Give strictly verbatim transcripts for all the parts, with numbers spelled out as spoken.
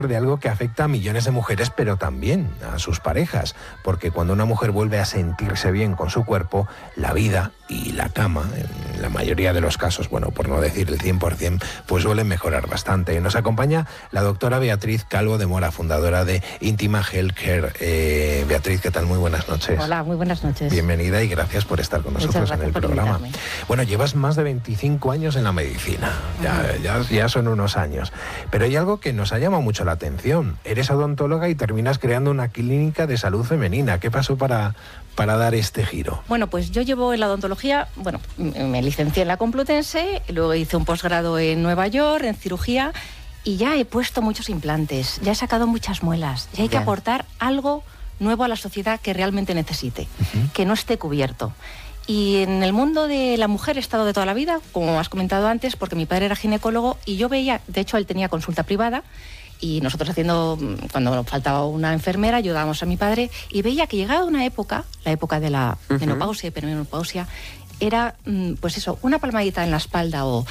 de algo que afecta a millones de mujeres, pero también a sus parejas, porque cuando una mujer vuelve a sentirse bien con su cuerpo, la vida y la cama, en la mayoría de los casos, bueno, por no decir el cien por ciento, pues suelen mejorar bastante. Nos acompaña la doctora Beatriz Calvo de Mora, fundadora de Intima Healthcare. Eh, Beatriz, ¿qué tal? Muy buenas noches. Hola, muy buenas noches. Bienvenida y gracias por estar con nosotros en el programa. Invitarme. Bueno, llevas más de veinticinco años en la medicina, ya, ya, ya son unos años, pero hay algo que nos ha llamado mucho la atención. Eres odontóloga y terminas creando una clínica de salud femenina. ¿Qué pasó para, para dar este giro? Bueno, pues yo llevo en la odontología, bueno, me licencié en la Complutense, luego hice un posgrado en Nueva York, en cirugía, y ya he puesto muchos implantes, ya he sacado muchas muelas, ya hay que Bien. aportar algo nuevo a la sociedad que realmente necesite, Uh-huh. que no esté cubierto. Y en el mundo de la mujer he estado de toda la vida, como has comentado antes, porque mi padre era ginecólogo y yo veía, de hecho él tenía consulta privada, y nosotros haciendo, cuando faltaba una enfermera, ayudábamos a mi padre, y veía que llegaba una época, la época de la Ujú. menopausia y perimenopausia, era, mm, pues eso, una palmadita en la espalda o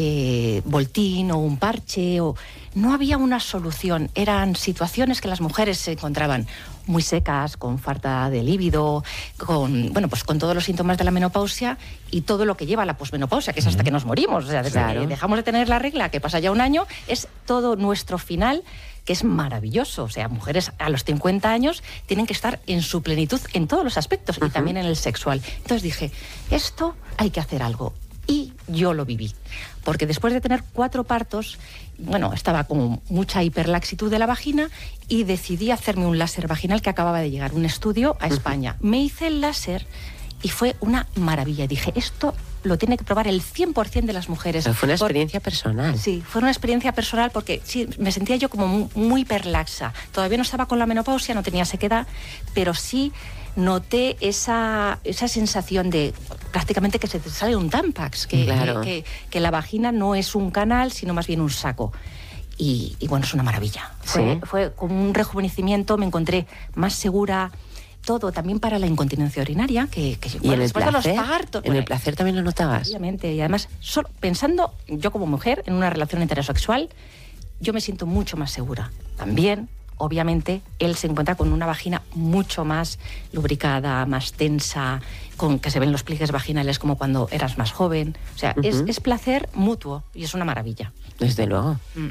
eh, Voltín o un parche, o no había una solución. Eran situaciones que las mujeres se encontraban muy secas, con falta de líbido, con, bueno, pues con todos los síntomas de la menopausia y todo lo que lleva a la posmenopausia, que es hasta que nos morimos. O sea, desde Claro. que dejamos de tener la regla, que pasa ya un año, es todo nuestro final, que es maravilloso. O sea, mujeres a los cincuenta años tienen que estar en su plenitud en todos los aspectos, Ujú. y también en el sexual. Entonces dije, esto hay que hacer algo. Y yo lo viví, porque después de tener cuatro partos, bueno, estaba como mucha hiperlaxitud de la vagina y decidí hacerme un láser vaginal que acababa de llegar, un estudio a España. Me hice el láser y fue una maravilla. Dije, esto lo tiene que probar el cien por ciento de las mujeres. Pero fue una Por- experiencia personal. Sí, fue una experiencia personal porque sí, me sentía yo como muy, muy hiperlaxa. Todavía no estaba con la menopausia, no tenía sequedad, pero sí noté esa, esa sensación de prácticamente que se te sale un Tampax, que, Claro. que, que, que la vagina no es un canal, sino más bien un saco. Y, y bueno, es una maravilla. Fue, Sí. fue como un rejuvenecimiento, me encontré más segura. Todo, también para la incontinencia urinaria, que, que ¿Y bueno, en el después de los placer? partos... ¿En bueno, el placer también lo notabas? Obviamente, y además, solo pensando yo como mujer en una relación heterosexual, yo me siento mucho más segura. También, obviamente, él se encuentra con una vagina mucho más lubricada, más tensa, con que se ven los pliegues vaginales como cuando eras más joven. O sea, es, Ujú. es placer mutuo y es una maravilla. Desde luego. Mm.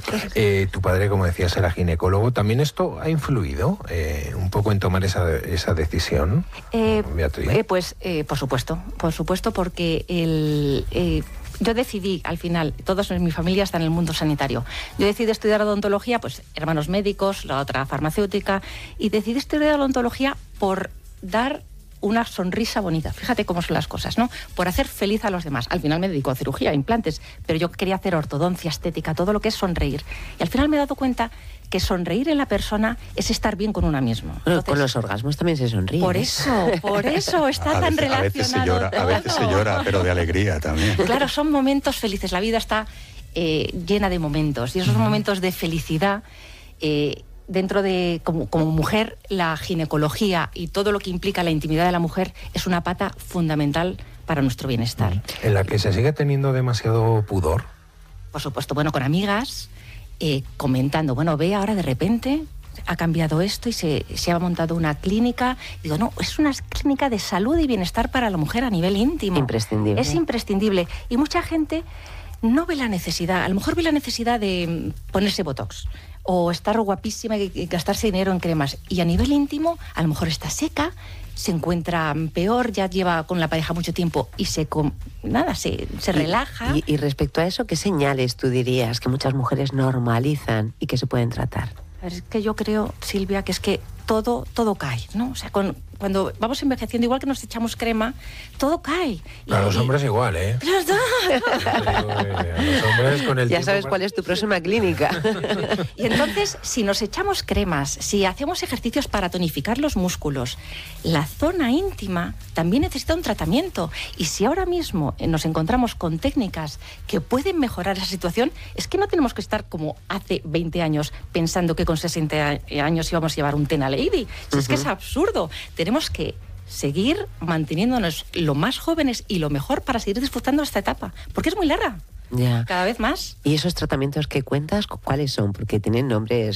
Eh, tu padre, como decías, era ginecólogo. ¿También esto ha influido eh, un poco en tomar esa, esa decisión, Eh, Beatriz? eh, pues, eh, por supuesto, por supuesto, porque el, eh, yo decidí, al final, todos en mi familia están en el mundo sanitario, yo decidí estudiar odontología, pues hermanos médicos, la otra farmacéutica, y decidí estudiar odontología por dar una sonrisa bonita. Fíjate cómo son las cosas, ¿no? Por hacer feliz a los demás. Al final me dedico a cirugía, a implantes, pero yo quería hacer ortodoncia, estética, todo lo que es sonreír. Y al final me he dado cuenta que sonreír en la persona es estar bien con una misma. Bueno, Entonces, con los orgasmos también se sonríe. por ¿eh? eso, por eso está a tan veces, a veces se relacionado llora, a veces se todo. llora, pero de alegría también. Claro, son momentos felices. La vida está eh, llena de momentos. Y esos momentos de felicidad, eh, dentro de, como, como mujer, la ginecología y todo lo que implica la intimidad de la mujer es una pata fundamental para nuestro bienestar. En la que se sigue teniendo demasiado pudor. Por supuesto, bueno, con amigas, eh, comentando, bueno, ve ahora de repente ha cambiado esto y se, se ha montado una clínica. Digo, no, es una clínica de salud y bienestar para la mujer a nivel íntimo. Imprescindible. Es imprescindible. Y mucha gente no ve la necesidad, a lo mejor ve la necesidad de mm, ponerse botox o estar guapísima y, y gastarse dinero en cremas. Y a nivel íntimo, a lo mejor está seca, se encuentra peor, ya lleva con la pareja mucho tiempo y se com- nada, se, se Y- relaja. Y, y respecto a eso, ¿qué señales tú dirías que muchas mujeres normalizan y que se pueden tratar? Es que yo creo, Silvia, que es que todo, todo cae, ¿no? O sea, con, cuando vamos envejeciendo, igual que nos echamos crema, todo cae. Y- A los y- hombres igual, ¿eh? A los hombres con el Ya tiempo sabes pasa- cuál es tu próxima clínica. Y entonces, si nos echamos cremas, si hacemos ejercicios para tonificar los músculos, la zona íntima también necesita un tratamiento. Y si ahora mismo eh, nos encontramos con técnicas que pueden mejorar esa situación, es que no tenemos que estar como hace veinte años pensando que con sesenta años íbamos a llevar un Tena Lady. Si es que es absurdo. Tenemos que seguir manteniéndonos lo más jóvenes y lo mejor para seguir disfrutando de esta etapa, porque es muy larga, Ya. cada vez más. ¿Y esos tratamientos que cuentas, cu- cuáles son? Porque tienen nombres